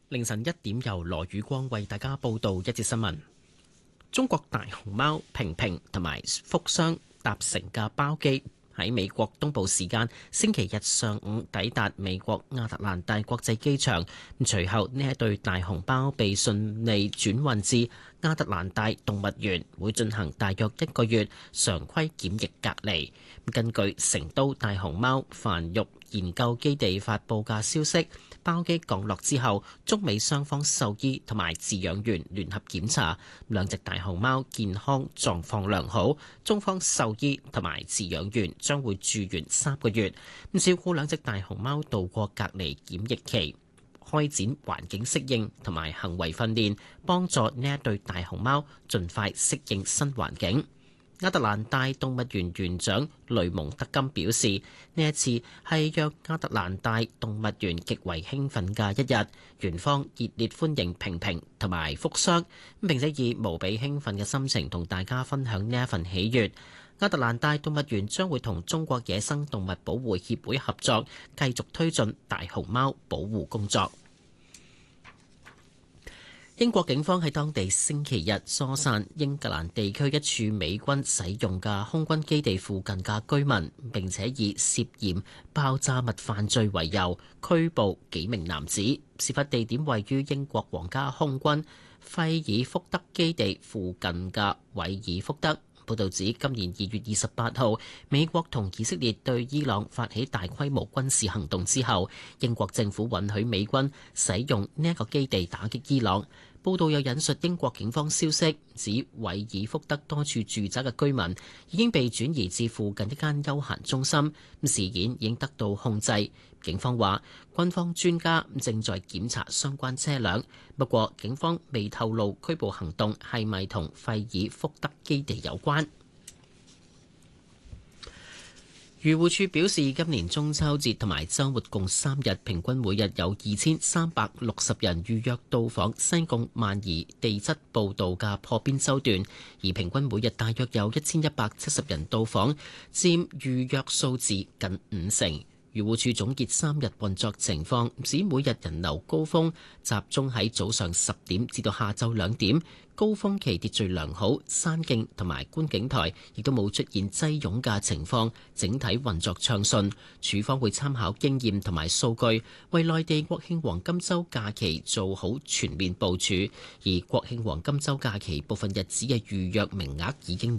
凌晨1點，由羅宇光為大家報道一節新聞。中國大熊貓平平同埋福箱搭乘嘅包機喺美國東部時間星期日上午抵達美國亞特蘭大國際機場，隨後呢一對大熊貓被順利轉運至亞特蘭大動物園，會進行大約1個月常規檢疫隔離。根據成都大熊貓繁育研究基地發布嘅消息，包機降落之後，中美雙方獸醫同埋飼養員聯合檢查，兩隻大熊貓健康狀況良好。中方獸醫同埋飼養員將會駐園3個月，照顧兩隻大熊貓度過隔離檢疫期，開展環境適應同埋行為訓練，幫助呢一對大熊貓盡快適應新環境。亞特蘭大動物園園長雷蒙德金表示，呢一次係讓亞特蘭大動物園極為興奮嘅一日，園方熱烈歡迎平平同埋福箱，並且以無比興奮嘅心情同大家分享呢一份喜悅。亞特蘭大動物園將會同中國野生動物保護協會合作，繼續推進大熊貓保護工作。英國警方喺當地星期日疏散英格蘭地區一處美軍使用嘅空軍基地附近嘅居民，並且以涉嫌爆炸物犯罪為由拘捕幾名男子。事發地點位於英國皇家空軍費爾福德基地附近嘅韋爾福德。報導指，今年2月28號，美國同以色列對伊朗發起大規模軍事行動之後，英國政府允許美軍使用呢一個基地打擊伊朗。報道又引述英國警方消息，指韋爾福德多處住宅嘅居民已經被轉移至附近一間休閒中心，事件已經得到控制。警方話，軍方專家正在檢查相關車輛，不過警方未透露拘捕行動係咪同費爾福德基地有關。漁護署表示，今年中秋節同埋週末共3日，平均每日有2360人預約到訪西貢萬宜地質步道嘅破邊洲段，而平均每日大約有1170人到訪，佔預約數字近50%。漁護署總結3日運作情況，指每日人流高峰集中喺早上10點至到下晝2點，高峰期秩序良好，山徑同埋觀景台亦都冇出現擠擁嘅情況，整體運作暢順。署方會參考經驗同埋數據，為內地國慶黃金週假期做好全面部署，而國慶黃金週假期部分日子嘅預約名額已經